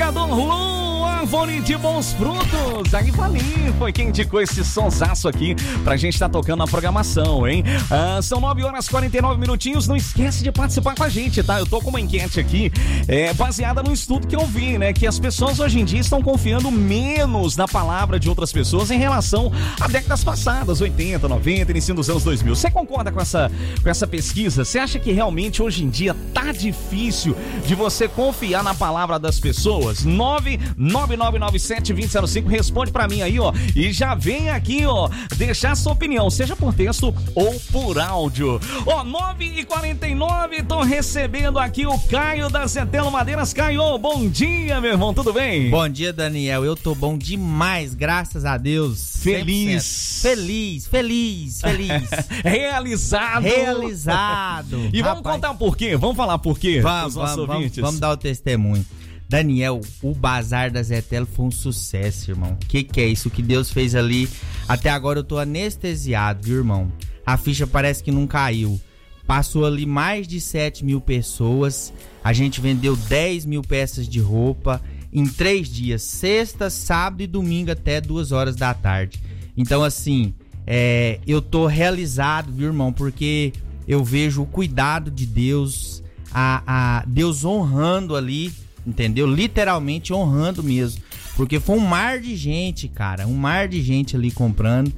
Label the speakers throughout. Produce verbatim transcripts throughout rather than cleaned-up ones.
Speaker 1: Vereador Lu, árvore de bons frutos. Aí Valim foi quem indicou esse sonsaço aqui pra gente estar tá tocando na programação, hein? Ah, são nove horas e quarenta e nove minutinhos. Não esquece de participar com a gente, tá? Eu tô com uma enquete aqui, é, baseada no estudo que eu vi, né? Que as pessoas hoje em dia estão confiando menos na palavra de outras pessoas em relação a décadas passadas, oitenta, noventa, início dos anos dois mil. Você concorda com essa, com essa pesquisa? Você acha que realmente hoje em dia tá difícil de você confiar na palavra das pessoas? nove nove nove nove sete dois zero zero cinco, responde pra mim aí, ó. E já vem aqui, ó, deixar sua opinião, seja por texto ou por áudio. Ó, nove e quarenta e nove, tô recebendo aqui o Caio da Zetelo Madeiras. Caio, bom dia, meu irmão, tudo bem?
Speaker 2: Bom dia, Daniel, eu tô bom demais, graças a Deus.
Speaker 1: Feliz.
Speaker 2: cem por cento. Feliz, feliz, feliz.
Speaker 1: Realizado.
Speaker 2: Realizado.
Speaker 1: E vamos
Speaker 2: Rapaz,
Speaker 1: contar por quê? Vamos falar por quê?
Speaker 2: Vamos, vamos, vamos, vamos dar o testemunho. Daniel, o Bazar da Zetelo foi um sucesso, irmão. Que que é isso? O que Deus fez ali? Até agora eu tô anestesiado, viu, irmão? A ficha parece que não caiu. Passou ali mais de sete mil pessoas. A gente vendeu dez mil peças de roupa em três dias. Sexta, sábado e domingo até duas horas da tarde. Então, assim, é, eu tô realizado, viu, irmão? Porque eu vejo o cuidado de Deus, a, a Deus honrando ali, entendeu? Literalmente honrando mesmo. Porque foi um mar de gente, cara. Um mar de gente ali comprando.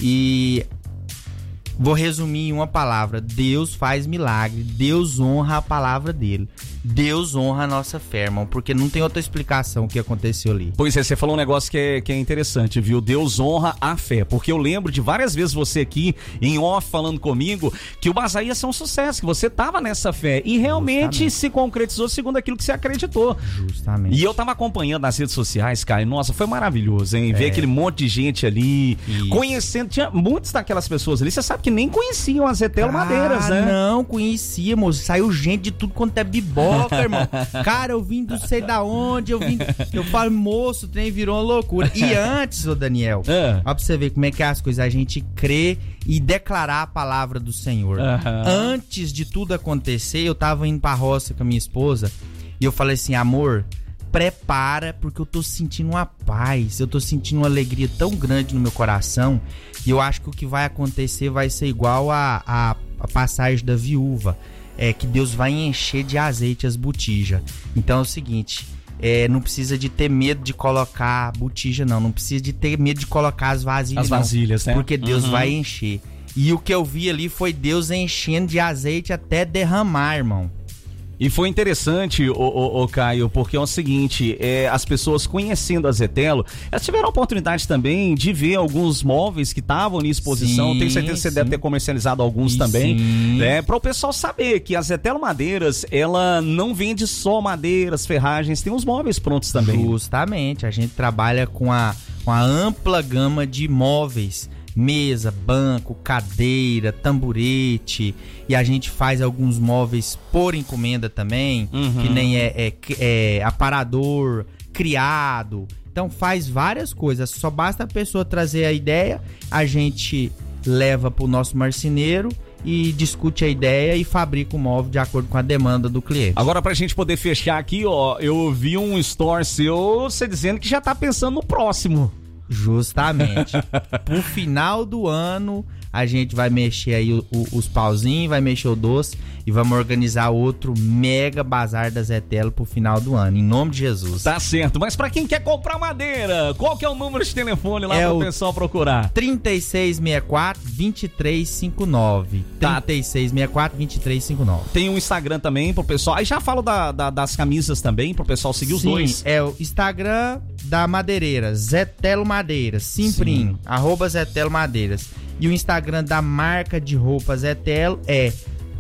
Speaker 2: E vou resumir em uma palavra. Deus faz milagre. Deus honra a palavra dele. Deus honra a nossa fé, irmão. Porque não tem outra explicação o que aconteceu ali.
Speaker 1: Pois é, você falou um negócio que é, que é interessante, viu? Deus honra a fé. Porque eu lembro de várias vezes você aqui, em off, falando comigo, que o Bazar ia ser um sucesso, que você tava nessa fé. E realmente Justamente. se concretizou segundo aquilo que você acreditou.
Speaker 2: Justamente.
Speaker 1: E eu tava acompanhando nas redes sociais, cara. Nossa, foi maravilhoso, hein? É. Ver aquele monte de gente ali, Isso. conhecendo. Tinha muitas daquelas pessoas ali, você sabe que nem conheciam as Zetelo Madeiras, né?
Speaker 2: Não, conhecíamos. Saiu gente de tudo quanto é bibó. Irmão. Cara, eu vim do sei da onde, eu vim. Eu falo, moço, o trem virou uma loucura. E antes, ô Daniel, é. ó pra você ver como é que é as coisas, a gente crê e declarar a palavra do Senhor. Uhum. Antes de tudo acontecer, eu tava indo pra roça com a minha esposa e eu falei assim, amor, prepara, porque eu tô sentindo uma paz, eu tô sentindo uma alegria tão grande no meu coração, e eu acho que o que vai acontecer vai ser igual a, a, a passagem da viúva. É que Deus vai encher de azeite as botijas. Então é o seguinte, é, não precisa de ter medo de colocar botija, não. Não precisa de ter medo de colocar as vasilhas,
Speaker 1: As vasilhas,
Speaker 2: não,
Speaker 1: né?
Speaker 2: Porque Deus
Speaker 1: uhum.
Speaker 2: vai encher. E o que eu vi ali foi Deus enchendo de azeite até derramar, irmão.
Speaker 1: E foi interessante, ô, ô, ô Caio, porque é o seguinte, é, as pessoas conhecendo a Zetelo, elas tiveram a oportunidade também de ver alguns móveis que estavam em exposição. Sim, tenho certeza que você sim. deve ter comercializado alguns e também, sim. né? Para o pessoal saber que a Zetelo Madeiras, ela não vende só madeiras, ferragens, tem uns móveis prontos também.
Speaker 2: Justamente, a gente trabalha com a, com a ampla gama de móveis. Mesa, banco, cadeira, tamborete, e a gente faz alguns móveis por encomenda também, uhum. que nem é, é, é aparador, criado. Então faz várias coisas, só basta a pessoa trazer a ideia, a gente leva pro nosso marceneiro e discute a ideia e fabrica o móvel de acordo com a demanda do cliente.
Speaker 1: Agora, pra gente poder fechar aqui, ó, eu vi um store seu, você dizendo que já tá pensando no próximo.
Speaker 2: Justamente. Pro final do ano, a gente vai mexer aí o, o, os pauzinhos, vai mexer o doce e vamos organizar outro mega bazar da Zetelo pro final do ano, em nome de Jesus.
Speaker 1: Tá certo, mas pra quem quer comprar madeira, qual que é o número de telefone lá é pro pessoal procurar?
Speaker 2: trinta e seis sessenta e quatro, vinte e três cinquenta e nove.
Speaker 1: Tá.
Speaker 2: trinta e seis sessenta e quatro, vinte e três cinquenta e nove.
Speaker 1: Tem um Instagram também pro pessoal, aí já falo da, da, das camisas também, pro pessoal seguir os
Speaker 2: Sim,
Speaker 1: dois.
Speaker 2: Sim, é o Instagram da Madeireira, Zetelo Madeiras, Simprim, arroba Zetelo Madeiras. E o Instagram da marca de roupas Zetelo é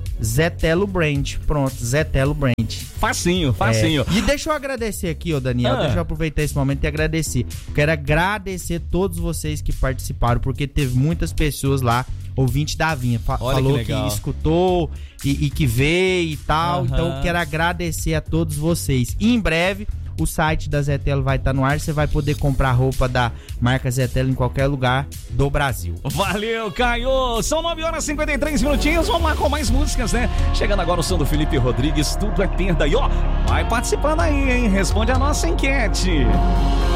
Speaker 2: Zetelo Brand. Pronto, Zetelo Brand.
Speaker 1: Facinho, facinho.
Speaker 2: É. E deixa eu agradecer aqui, ô Daniel, ah. deixa eu aproveitar esse momento e agradecer. Quero agradecer todos vocês que participaram, porque teve muitas pessoas lá, ouvinte da Vinha, fa- falou que, que escutou e, e que veio e tal. Uhum. Então quero agradecer a todos vocês. E em breve o site da Zetelo vai estar no ar, você vai poder comprar roupa da marca Zetelo em qualquer lugar do Brasil.
Speaker 1: Valeu, Caio! São nove horas e cinquenta e três minutinhos, vamos lá com mais músicas, né? Chegando agora o som do Felipe Rodrigues, Tudo é Perda. E ó, vai participando aí, hein? Responde a nossa enquete.